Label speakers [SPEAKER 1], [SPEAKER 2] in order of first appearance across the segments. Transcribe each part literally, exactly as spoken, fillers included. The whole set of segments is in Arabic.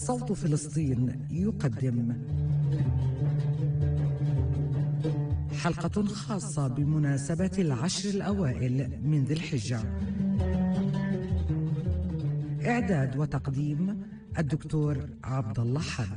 [SPEAKER 1] صوت فلسطين يقدم حلقة خاصة بمناسبة العشر الأوائل من ذي الحجة. إعداد وتقديم الدكتور عبد الله حد.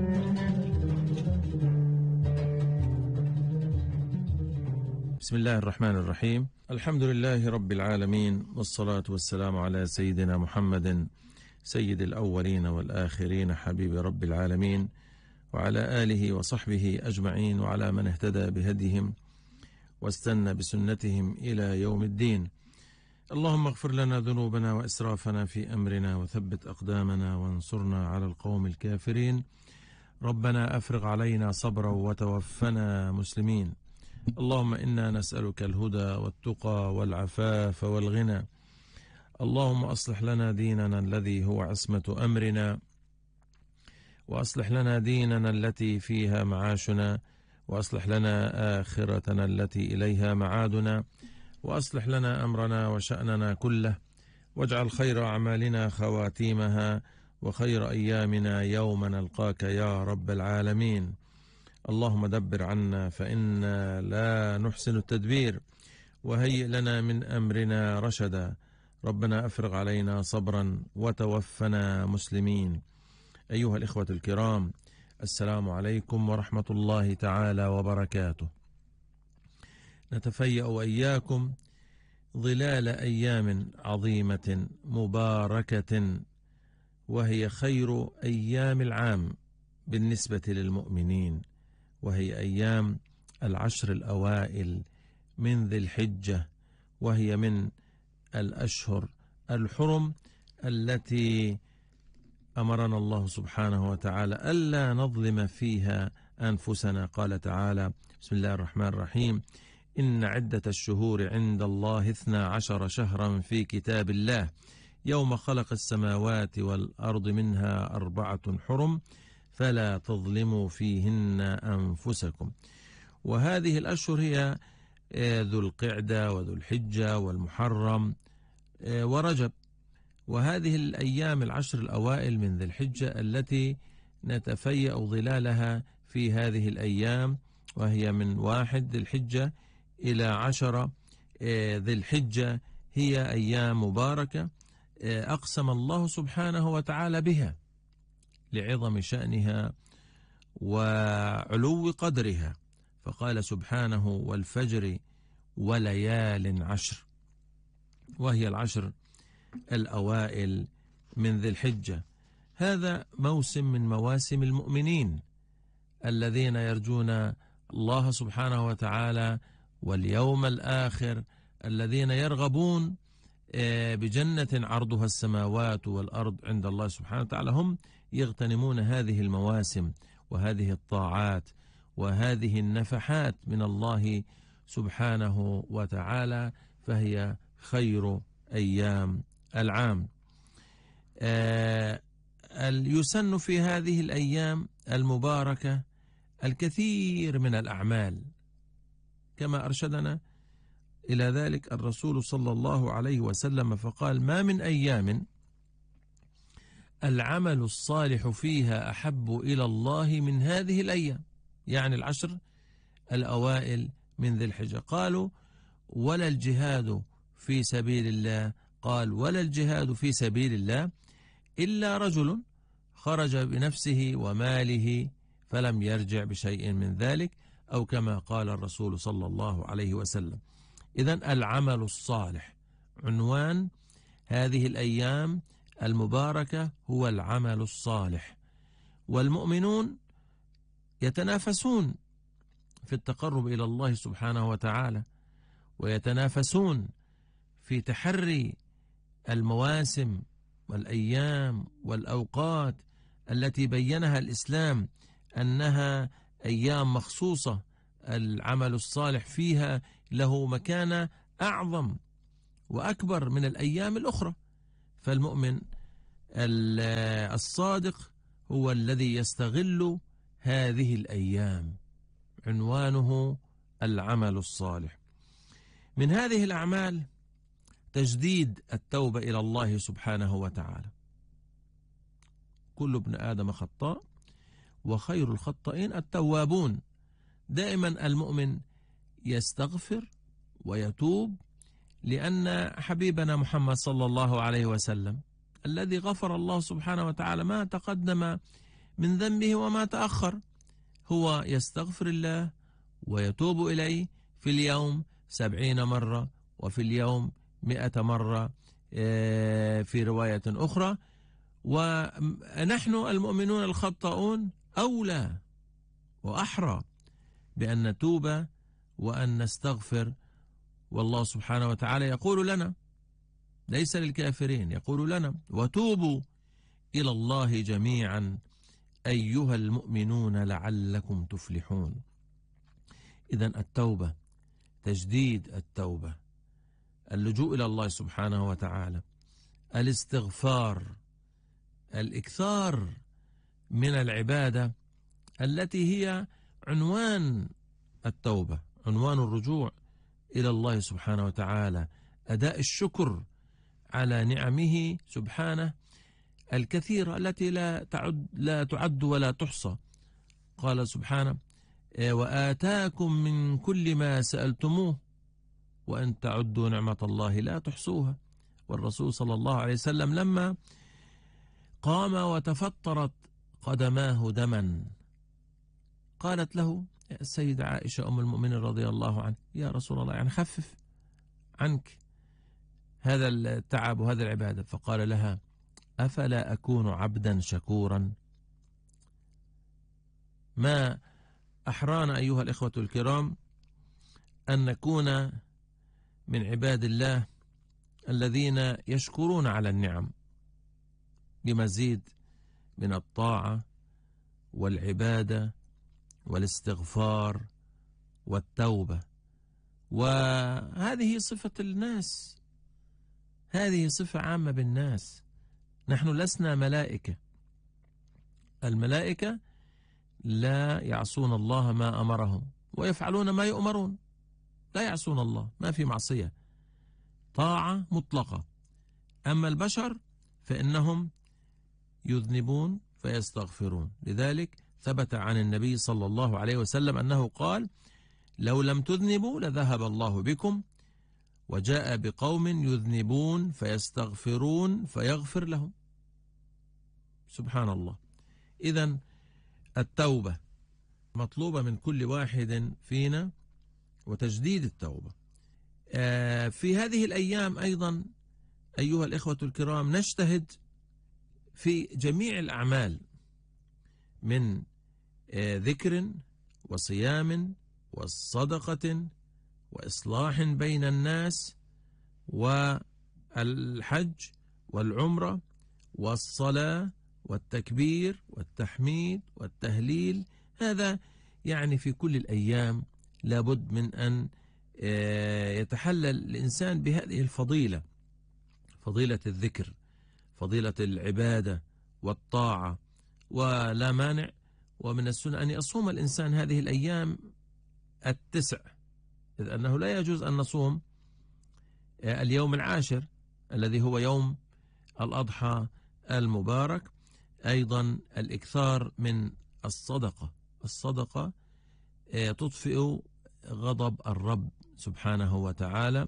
[SPEAKER 2] بسم الله الرحمن الرحيم. الحمد لله رب العالمين، والصلاة والسلام على سيدنا محمد سيد الأولين والآخرين، حبيب رب العالمين، وعلى آله وصحبه أجمعين، وعلى من اهتدى بهديهم واستنى بسنتهم إلى يوم الدين. اللهم اغفر لنا ذنوبنا وإسرافنا في أمرنا، وثبت أقدامنا، وانصرنا على القوم الكافرين. ربنا أفرغ علينا صبرا وتوفنا مسلمين. اللهم إنا نسألك الهدى والتقى والعفاف والغنى. اللهم أصلح لنا ديننا الذي هو عصمة أمرنا، وأصلح لنا ديننا التي فيها معاشنا، وأصلح لنا آخرتنا التي إليها معادنا، وأصلح لنا أمرنا وشأننا كله، واجعل خير أعمالنا خواتيمها، وخير أيامنا يوم نلقاك يا رب العالمين. اللهم دبر عنا فإنا لا نحسن التدبير، وهيئ لنا من أمرنا رشدا. ربنا أفرغ علينا صبرا وتوفنا مسلمين. أيها الإخوة الكرام، السلام عليكم ورحمة الله تعالى وبركاته. نتفيأ وإياكم ظلال أيام عظيمة مباركة، وهي خير أيام العام بالنسبة للمؤمنين، وهي أيام العشر الأوائل من ذي الحجة، وهي من الأشهر الحرم التي أمرنا الله سبحانه وتعالى ألا نظلم فيها أنفسنا. قال تعالى: بسم الله الرحمن الرحيم: إن عدة الشهور عند الله اثنا عشر شهرا في كتاب الله يوم خلق السماوات والأرض منها أربعة حرم فلا تظلموا فيهن أنفسكم. وهذه الأشهر هي ذو القعدة وذو الحجة والمحرم ورجب، وهذه الأيام العشر الأوائل من ذي الحجة التي نتفيأ ظلالها في هذه الأيام، وهي من واحد ذي الحجة إلى عشرة ذي الحجة، هي أيام مباركة أقسم الله سبحانه وتعالى بها لعظم شأنها وعلو قدرها، فقال سبحانه: والفجر وليال عشر، وهي العشر الأوائل من ذي الحجة. هذا موسم من مواسم المؤمنين الذين يرجون الله سبحانه وتعالى واليوم الآخر، الذين يرغبون بجنة عرضها السماوات والأرض عند الله سبحانه وتعالى. هم يغتنمون هذه المواسم وهذه الطاعات وهذه النفحات من الله سبحانه وتعالى، فهي خير أيام العام. آه يسن في هذه الأيام المباركة الكثير من الأعمال، كما أرشدنا إلى ذلك الرسول صلى الله عليه وسلم، فقال: ما من أيام العمل الصالح فيها أحب إلى الله من هذه الأيام، يعني العشر الأوائل من ذي الحجة. قالوا: ولا الجهاد في سبيل الله؟ قال: ولا الجهاد في سبيل الله إلا رجل خرج بنفسه وماله فلم يرجع بشيء من ذلك، أو كما قال الرسول صلى الله عليه وسلم. إذن العمل الصالح، عنوان هذه الأيام المباركة هو العمل الصالح. والمؤمنون يتنافسون في التقرب إلى الله سبحانه وتعالى، ويتنافسون في تحري المواسم والأيام والأوقات التي بينها الإسلام أنها أيام مخصوصة العمل الصالح فيها له مكانة أعظم وأكبر من الأيام الأخرى. فالمؤمن الصادق هو الذي يستغل هذه الأيام، عنوانه العمل الصالح. من هذه الأعمال تجديد التوبة إلى الله سبحانه وتعالى، كل ابن آدم خطاء وخير الخطائين التوابون. دائما المؤمن يستغفر ويتوب، لأن حبيبنا محمد صلى الله عليه وسلم الذي غفر الله سبحانه وتعالى ما تقدم من ذنبه وما تأخر، هو يستغفر الله ويتوب إليه في اليوم سبعين مرة، وفي اليوم مئة مرة في رواية أخرى. ونحن المؤمنون الخطاؤون أولى وأحرى بأن نتوب وأن نستغفر. والله سبحانه وتعالى يقول لنا، ليس للكافرين، يقول لنا: وتوبوا إلى الله جميعا أيها المؤمنون لعلكم تفلحون. إذن التوبة، تجديد التوبة، اللجوء إلى الله سبحانه وتعالى، الاستغفار، الإكثار من العبادة التي هي عنوان التوبة، عنوان الرجوع إلى الله سبحانه وتعالى، أداء الشكر على نعمه سبحانه الكثيرة التي لا تعد لا تعد ولا تحصى. قال سبحانه: وآتاكم من كل ما سألتموه وأن تعدوا نعمة الله لا تحصوها. والرسول صلى الله عليه وسلم لما قام وتفطرت قدماه دما قالت له السيدة عائشة أم المؤمنين رضي الله عنها: يا رسول الله، يعني خفف عنك هذا التعب وهذا العبادة. فقال لها: أفلا أكون عبدا شكورا؟ ما أحرانا أيها الإخوة الكرام أن نكون من عباد الله الذين يشكرون على النعم بمزيد من الطاعة والعبادة والاستغفار والتوبة. وهذه صفة الناس، هذه صفة عامة بالناس. نحن لسنا ملائكة، الملائكة لا يعصون الله ما أمرهم ويفعلون ما يؤمرون، لا يعصون الله، ما في معصية، طاعة مطلقة. أما البشر فإنهم يذنبون فيستغفرون. لذلك ثبت عن النبي صلى الله عليه وسلم أنه قال: لو لم تذنبوا لذهب الله بكم، وجاء بقوم يذنبون فيستغفرون فيغفر لهم. سبحان الله. إذن التوبة مطلوبة من كل واحد فينا، وتجديد التوبة. في هذه الأيام أيضا أيها الإخوة الكرام نجتهد في جميع الأعمال من ذكر وصيام والصدقة وإصلاح بين الناس والحج والعمرة والصلاة والتكبير والتحميد والتهليل. هذا يعني في كل الأيام لابد من أن يتحلل الإنسان بهذه الفضيلة، فضيلة الذكر، فضيلة العبادة والطاعة. ولا مانع ومن السنة أن يصوم الإنسان هذه الأيام التسع، إذ أنه لا يجوز أن نصوم اليوم العاشر الذي هو يوم الأضحى المبارك. أيضا الإكثار من الصدقة، الصدقة تطفئ غضب الرب سبحانه وتعالى،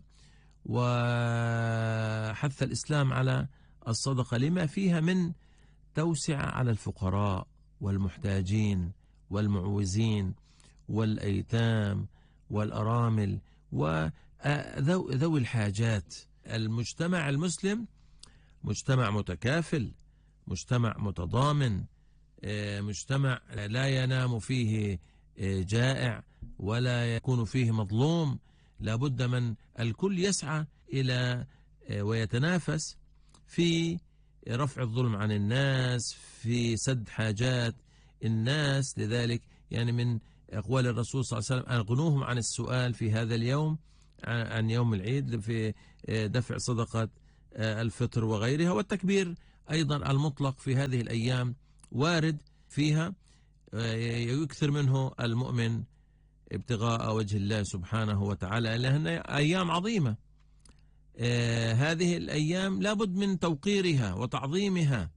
[SPEAKER 2] وحث الإسلام على الصدقة لما فيها من توسعة على الفقراء والمحتاجين والمعوزين والأيتام والأرامل وذوي الحاجات. المجتمع المسلم مجتمع متكافل، مجتمع متضامن، مجتمع لا ينام فيه جائع ولا يكون فيه مظلوم. لابد من الكل يسعى إلى ويتنافس في رفع الظلم عن الناس، في سد حاجات الناس. لذلك يعني من أقوال الرسول صلى الله عليه وسلم: أغنوهم عن السؤال في هذا اليوم، عن يوم العيد، في دفع صدقة الفطر وغيرها. والتكبير أيضا المطلق في هذه الأيام وارد فيها، يكثر منه المؤمن ابتغاء وجه الله سبحانه وتعالى، لأنها أيام عظيمة. هذه الأيام لابد من توقيرها وتعظيمها،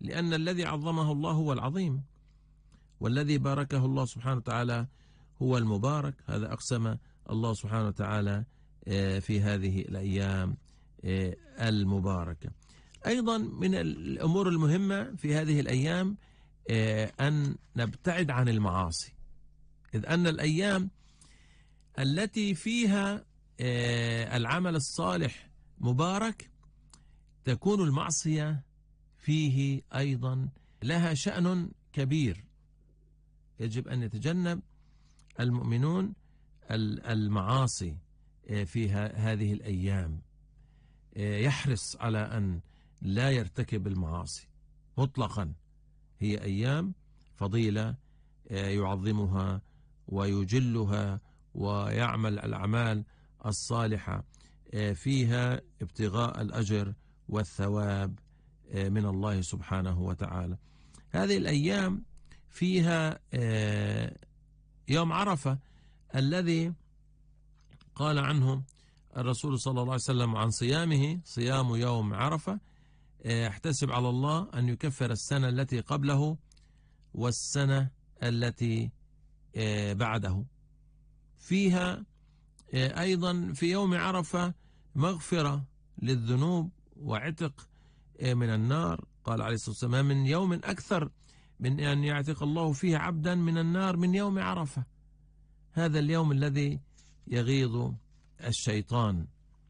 [SPEAKER 2] لأن الذي عظمه الله هو العظيم، والذي باركه الله سبحانه وتعالى هو المبارك. هذا أقسم الله سبحانه وتعالى في هذه الأيام المباركة. أيضا من الأمور المهمة في هذه الأيام أن نبتعد عن المعاصي، إذ أن الأيام التي فيها العمل الصالح مبارك تكون المعصية فيه أيضا لها شأن كبير. يجب أن يتجنب المؤمنون المعاصي في هذه الأيام، يحرص على أن لا يرتكب المعاصي مطلقا. هي أيام فضيلة يعظمها ويجلها ويعمل الأعمال الصالحة فيها ابتغاء الأجر والثواب من الله سبحانه وتعالى. هذه الأيام فيها يوم عرفة الذي قال عنه الرسول صلى الله عليه وسلم عن صيامه: صيام يوم عرفة احتسب على الله أن يكفر السنة التي قبله والسنة التي بعده. فيها أيضا في يوم عرفة مغفرة للذنوب وعتق من النار. قال عليه الصلاة والسلام: من يوم أكثر من أن يعتق الله فيه عبدا من النار من يوم عرفة. هذا اليوم الذي يغيظ الشيطان.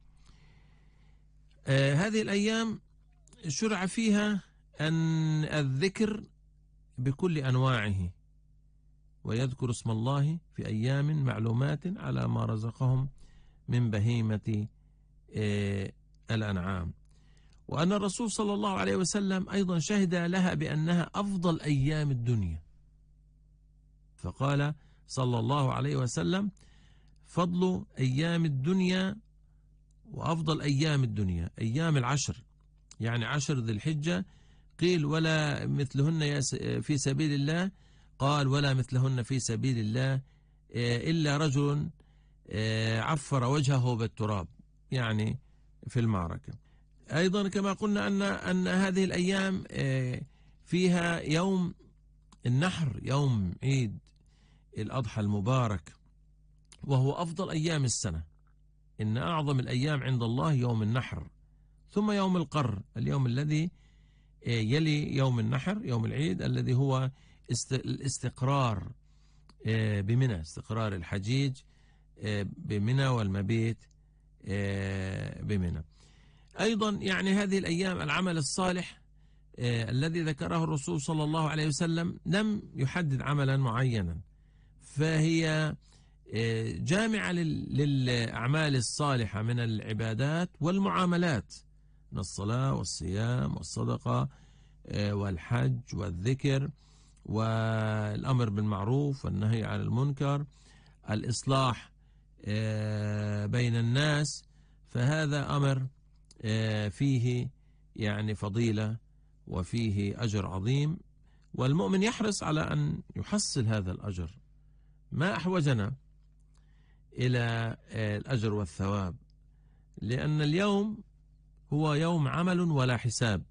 [SPEAKER 2] آه هذه الأيام شرع فيها أن الذكر بكل أنواعه، ويذكر اسم الله في أيام معلومات على ما رزقهم من بهيمة آه الأنعام. وأن الرسول صلى الله عليه وسلم أيضا شهد لها بأنها أفضل أيام الدنيا، فقال صلى الله عليه وسلم: فضل أيام الدنيا وأفضل أيام الدنيا أيام العشر، يعني عشر ذي الحجة. قيل: ولا مثلهن في سبيل الله؟ قال: ولا مثلهن في سبيل الله إلا رجل عفر وجهه بالتراب، يعني في المعركة. أيضا كما قلنا أن أن هذه الأيام فيها يوم النحر، يوم عيد الأضحى المبارك، وهو أفضل أيام السنة. إن أعظم الأيام عند الله يوم النحر، ثم يوم القر، اليوم الذي يلي يوم النحر، يوم العيد، الذي هو الاستقرار بمنى، استقرار الحجيج بمنى والمبيت بمنى. أيضا يعني هذه الأيام العمل الصالح الذي ذكره الرسول صلى الله عليه وسلم لم يحدد عملا معينا، فهي جامعة للأعمال الصالحة من العبادات والمعاملات، من الصلاة والصيام والصدقة والحج والذكر والأمر بالمعروف والنهي عن المنكر، الإصلاح بين الناس. فهذا أمر فيه يعني فضيلة وفيه أجر عظيم، والمؤمن يحرص على أن يحصل هذا الأجر. ما أحوجنا إلى الأجر والثواب؟ لأن اليوم هو يوم عمل ولا حساب،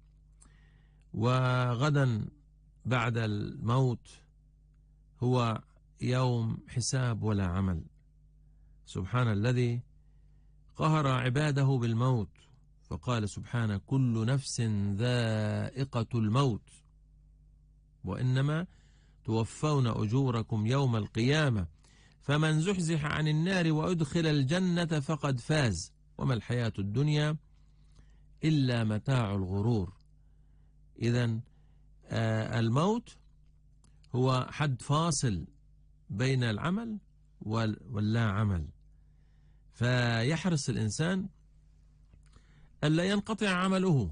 [SPEAKER 2] وغدا بعد الموت هو يوم حساب ولا عمل. سبحان الذي قهر عباده بالموت، فقال سبحانه: كل نفس ذائقة الموت وإنما توفون أجوركم يوم القيامة فمن زحزح عن النار وأدخل الجنة فقد فاز وما الحياة الدنيا إلا متاع الغرور. إذن آه الموت هو حد فاصل بين العمل واللا عمل، فيحرص الإنسان ألا ينقطع عمله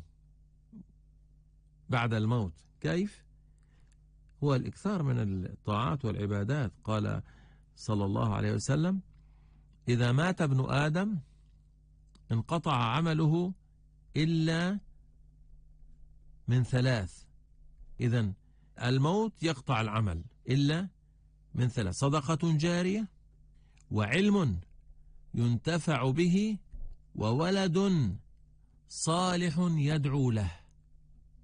[SPEAKER 2] بعد الموت. كيف؟ هو الإكثار من الطاعات والعبادات. قال صلى الله عليه وسلم: إذا مات ابن آدم انقطع عمله إلا من ثلاث. إذن الموت يقطع العمل إلا من ثلاث: صدقة جارية، وعلم ينتفع به، وولد صالح يدعو له.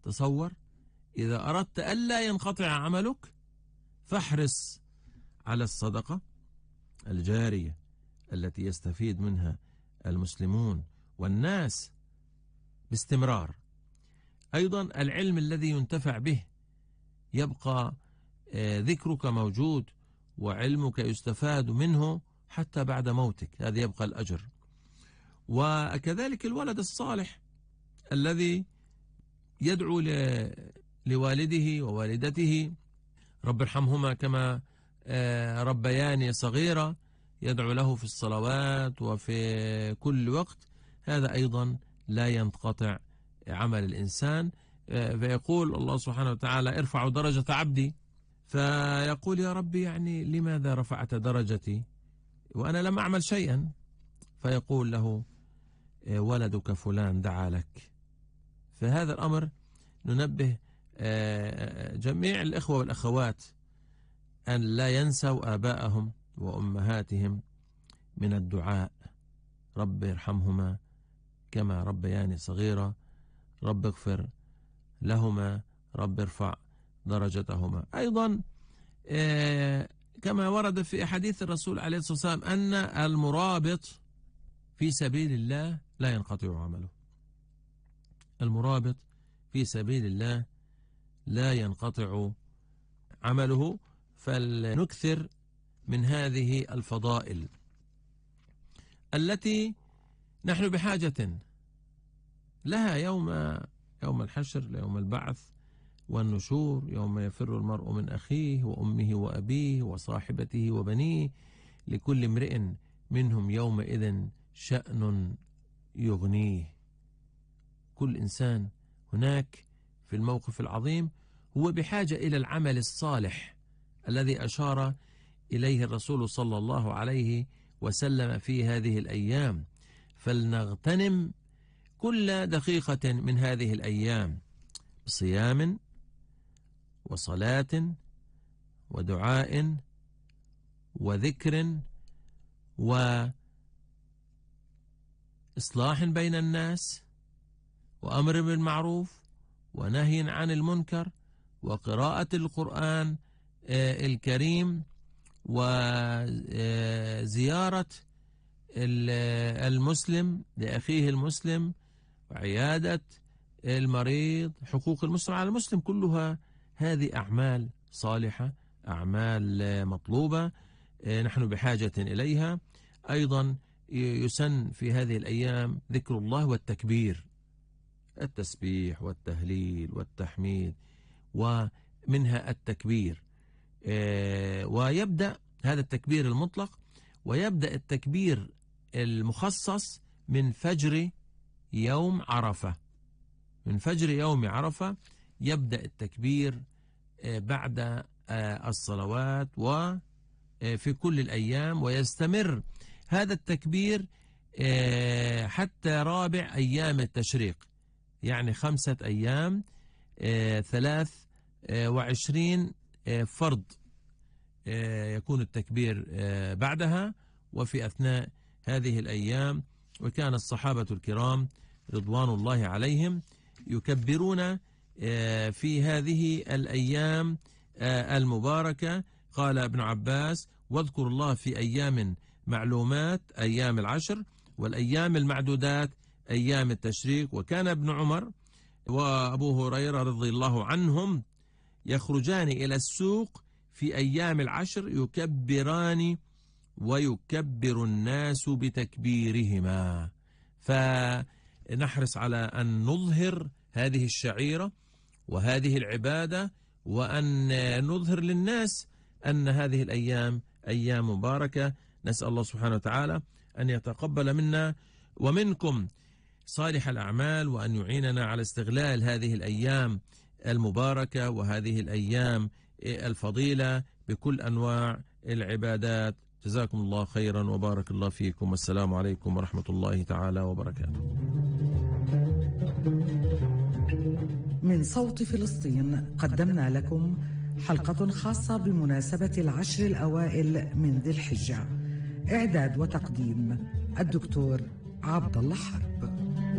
[SPEAKER 2] تصور، إذا أردت ألا ينقطع عملك فاحرص على الصدقة الجارية التي يستفيد منها المسلمون والناس باستمرار. أيضا العلم الذي ينتفع به يبقى ذكرك موجود وعلمك يستفاد منه حتى بعد موتك، هذا يبقى الأجر. وكذلك الولد الصالح الذي يدعو لوالده ووالدته رب ارحمهما كما ربياني صغيرة، يدعو له في الصلوات وفي كل وقت، هذا أيضا لا ينقطع عمل الإنسان. فيقول الله سبحانه وتعالى ارفعوا درجة عبدي، فيقول يا ربي يعني لماذا رفعت درجتي وأنا لم أعمل شيئا؟ فيقول له ولدك فلان دعا لك. فهذا الأمر ننبه جميع الإخوة والأخوات أن لا ينسوا آباءهم وأمهاتهم من الدعاء، رب ارحمهما كما ربياني صغيرة، رب اغفر لهما، رب ارفع درجتهما. أيضا كما ورد في أحاديث الرسول عليه الصلاة والسلام أن المرابط في سبيل الله لا ينقطع عمله، المرابط في سبيل الله لا ينقطع عمله. فلنكثر من هذه الفضائل التي نحن بحاجة لها يوم يوم الحشر، يوم البعث والنشور، يوم يفر المرء من أخيه وأمه وأبيه وصاحبته وبنيه، لكل امرئ منهم يومئذ شأن يغنيه. كل إنسان هناك في الموقف العظيم هو بحاجة إلى العمل الصالح الذي أشار إليه الرسول صلى الله عليه وسلم في هذه الأيام. فلنغتنم كل دقيقة من هذه الأيام بصيام وصلاة ودعاء وذكر وإصلاح بين الناس وأمر بالمعروف ونهي عن المنكر وقراءة القرآن الكريم وزيارة المسلم لأخيه المسلم وعيادة المريض، حقوق المسلم على المسلم، كلها هذه أعمال صالحة، أعمال مطلوبة نحن بحاجة إليها. أيضا يسن في هذه الأيام ذكر الله والتكبير، التسبيح والتهليل والتحميد، ومنها التكبير. ويبدأ هذا التكبير المطلق، ويبدأ التكبير المخصص من فجر يوم عرفة، من فجر يوم عرفة يبدأ التكبير بعد الصلوات وفي كل الأيام، ويستمر هذا التكبير حتى رابع أيام التشريق، يعني خمسة أيام، ثلاث وعشرين فرض يكون التكبير بعدها وفي أثناء هذه الأيام. وكان الصحابة الكرام رضوان الله عليهم يكبرون في هذه الأيام المباركة. قال ابن عباس واذكر الله في أيام معلومات أيام العشر، والأيام المعدودات أيام التشريق. وكان ابن عمر وأبو هريرة رضي الله عنهم يخرجان إلى السوق في أيام العشر يكبران ويكبر الناس بتكبيرهما. فنحرص على أن نظهر هذه الشعيرة وهذه العبادة، وأن نظهر للناس أن هذه الأيام أيام مباركة. نسأل الله سبحانه وتعالى أن يتقبل منا ومنكم صالح الأعمال، وأن يعيننا على استغلال هذه الأيام المباركة وهذه الأيام الفضيلة بكل أنواع العبادات. جزاكم الله خيرا وبارك الله فيكم، والسلام عليكم ورحمة الله تعالى وبركاته.
[SPEAKER 1] من صوت فلسطين قدمنا لكم حلقة خاصة بمناسبة العشر الأوائل من ذي الحجة. إعداد وتقديم الدكتور عبد الله حرب.